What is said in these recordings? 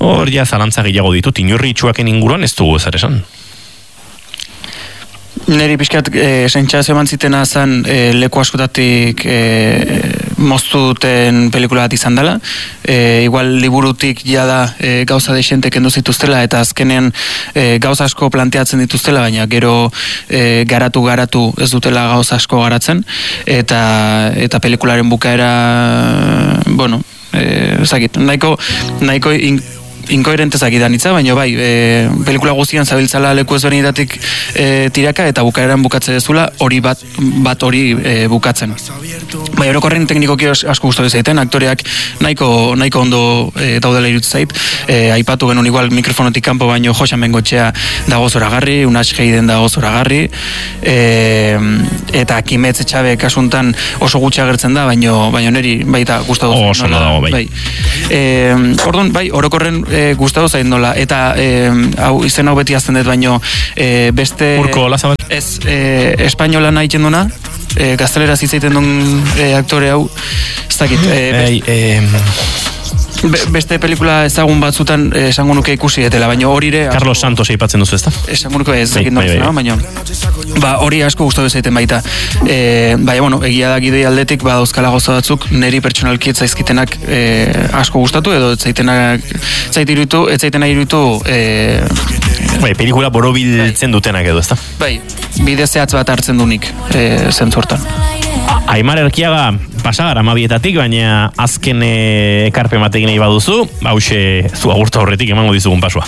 hor ja zalantza gehiago ditut, inurri itxuaken inguruan ez dugu ezer esan. Neri pixkat sentxaz eman zitena zen leku askotatik moztu duten pelikula bat izan dela. Igual liburutik jada gauza desente kendu zituztela eta azkenean gauza asko planteatzen dituztela, baina gero garatu ez dutela gauza asko garatzen eta pelikularen bukaera bueno, ezakit, nahiko inkoherente zakidan itza, baina bai, pelikula guztian zabiltzala leku ezberdinetatik tiraka eta bukaeran bukatze dezula hori bat hori bukatzen. Bai, orokorren teknikoki asko gustatu zaiten, aktoreak nahiko ondo daudela iruditzen zait. Aipatu genuen igual mikrofonotik kanpo baino Joxan Bengoetxea dago zoragarri, Unax Heiden dago zoragarri, eta Kimetz Etxabe kasuntan oso gutxi agertzen da, baino neri baita gustatu zaiten. Oso dago, bai. Orduan, bai, orokorren gustatu zaiten nola, eta izen hau beti azten dut, baino beste... Urko, Lazabal? Ez, espainola nahi txenduna, gaztelera zitzaiten duen aktore hau, ez dakit. Beste pelikula ezagun batzutan esango nuke ikusi etela, baina hori ere... Carlos Santos eipatzen duzu, ezta? Esango nuke ez dakit nortzena, baina hori asko gustatu zaiten baita. Baina, bueno, egia da gidei aldetik dauzkala gauza batzuk, neri pertsonalki ez zaizkitenak asko gustatu, edo ez zaitena iruditu... Bai, pelikula borobiltzen dutenak edo, ezta? Bai, bide zehatz bat hartzen dunik zentzortan. Aimar Erkiaga pasagara mabietatik, baina azken ekarpen batekin nahi baduzu, hause zu agurtu aurretik emango dizugun pasua.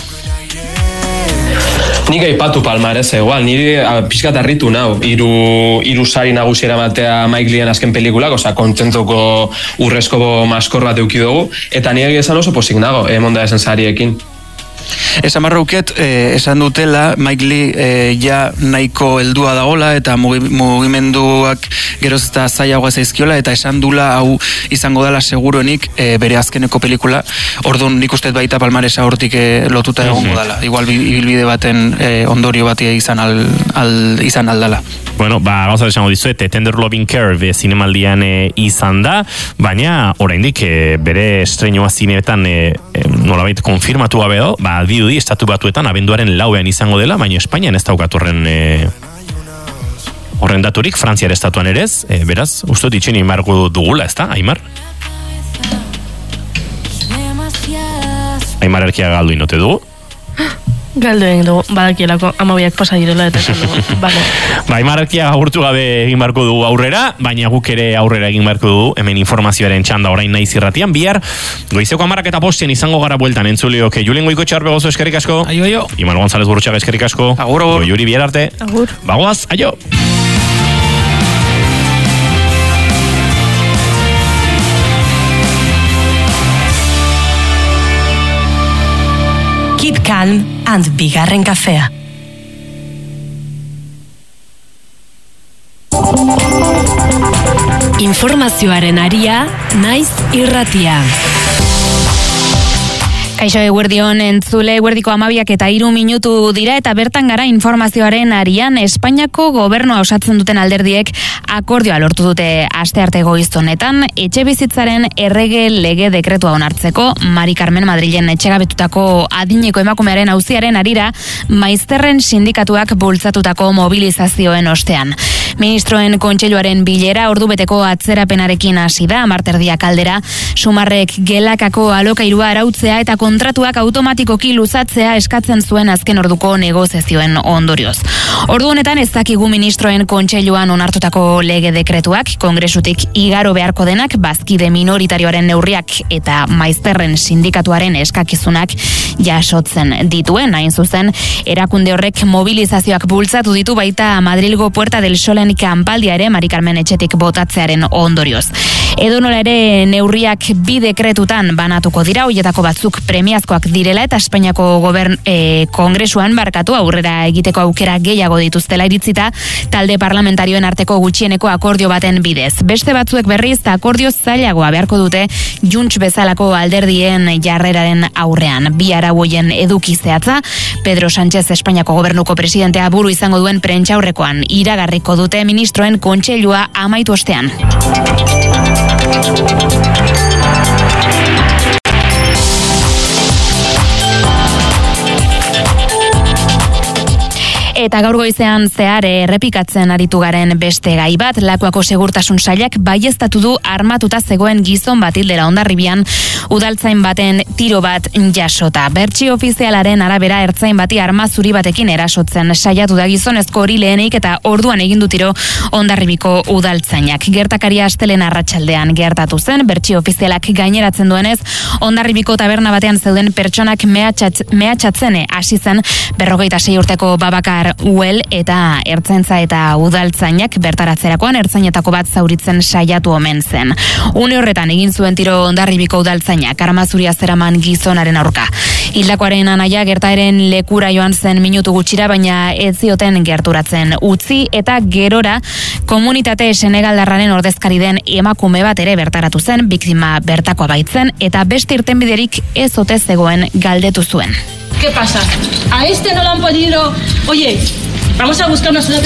Nik aipatu palmarez, igual, niri pixkat harritu nau, hiru sari nagusiera matea Mike Leean azken pelikulak, oza, kontentuko urrezko maskor bat euki dugu, eta nire esan oso posik nago, emonda esen sariekin. Esan barrauket, esan dutela, Mike Lee ja nahiko heldua dagola eta mugimenduak geroz eta zailagoa zaizkiola, eta esan dula hau izango dela seguruenik bere azkeneko pelikula. Orduan nik uste baita palmaresa hortik lotuta egongo dela. Igual ibilbide baten ondorio batia izan aldala. Bueno, gauza esango dizuet, Tender Loving Curve zinemaldian izan da, baina oraindik bere estrenua zineetan nolabait konfirmatu gabe do, dirudi estatu batuetan abenduaren 4ean izango dela, baina Espainian ez daukat horren daturik, Frantziar estatuan ere ez, beraz, uste ditxen Aimarko dugula, ez da, Aimar? Aimar Erkia galdu inote dugu? Galdu egin dugu, badakielako amabiak pasa direla eta esan dugu. Aimar Erkia agurtu gabe egin barko dugu aurrera, baina guk ere aurrera egin barko dugu, hemen informazioaren txanda orain naiz irratian, bihar goizeko 10:00 izango gara bueltan entzulioke. Julen Goikoetxe Arbegozo eskerrik asko. Aio. Iman González Gurrutxaga eskerrik asko. Agur. Yuri bihar arte. Agur. Bagoaz, aio. Keep calm and bigarren kafea. Informazioaren aria, naiz irratia. Kaixo, eguerdion entzule, eguerdiko 12:03 dira eta bertan gara informazioaren arian. Espainiako gobernua osatzen duten alderdiek akordioa lortu dute astearte goiz honetan, etxebizitzaren errege lege dekretua onartzeko. Mari Carmen Madrilen etxegabetutako adineko emakumearen auziaren arira, maizterren sindikatuak bultzatutako mobilizazioen ostean. Ministroen kontseiluaren bilera ordubeteko atzerapenarekin hasi da, marterdiak aldera, Sumarrek gelakako alokairua arautzea eta kontratuak automatikoki luzatzea eskatzen zuen azken orduko negoziazioen ondorioz. Ordu honetan ez dakigu ministroen kontseiluan onartutako lege dekretuak, kongresutik igaro beharko denak, bazkide minoritarioaren neurriak eta maizterren sindikatuaren eskakizunak jasotzen dituen, hain zuzen, erakunde horrek mobilizazioak bultzatu ditu baita Madrilgo Puerta del Solen kanpaldia ere Mari Carmen etxetik botatzearen ondorioz. Edonola ere neurriak bi dekretutan banatuko dira, hoietako batzuk premiazkoak direla eta Espainiako kongresuan barkatu aurrera egiteko aukera gehiago dituztela iritzita, talde parlamentarioen arteko gutxieneko akordio baten bidez. Beste batzuek berriz akordio zailagoa beharko dute Junts bezalako alderdien jarreraren aurrean. Bi arau hoien eduki zehatza, Pedro Sánchez Espainiako gobernuko presidentea buru izango duen prentsaurrekoan iragarriko dute ministroen kontseilua amaitu ostean. Eta gaur goizean zehar errepikatzen aritu garen beste gai bat, Lakuako segurtasun sailak baieztatu du armatuta zegoen gizon bat hildela Hondarribian udaltzain baten tiro bat jasota. Bertsio ofizialaren arabera ertzain bati arma zuri batekin erasotzen saiatu da gizonezko hori lehenik eta orduan egin du tiro Hondarribiko udaltzainak. Gertakaria astelehen arratsaldean gertatu zen, bertsio ofizialak gaineratzen duenez, Hondarribiko taberna batean zeuden pertsonak mehatxatzen hasi zen 46 urteko Babakar Uel eta ertzaintza eta udaltzainak bertaratzerakoan ertzainetako bat zauritzen saiatu omen zen. Une horretan egin zuen tiro Hondarribiko udaltzainak arma zuria zeraman gizonaren aurka. Hildakoaren anaia gertaeren lekura joan zen minutu gutxira, baina ez zioten gerturatzen utzi eta gerora komunitate senegaldarraren ordezkari den emakume bat ere bertaratu zen, biktima bertakoa baitzen eta beste irtenbiderik ez ote zegoen galdetu zuen. ¿Qué pasa? A este no lo han podido... Oye, vamos a buscar una solución.